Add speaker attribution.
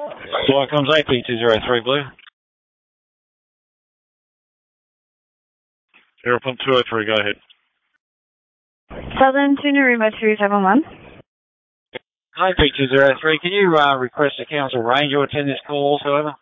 Speaker 1: Flight comes AP203 Blue. Airplane 203, go ahead.
Speaker 2: Southern Tunarima 271.
Speaker 1: Hi, AP203. Can you request the council ranger attend this call whatsoever?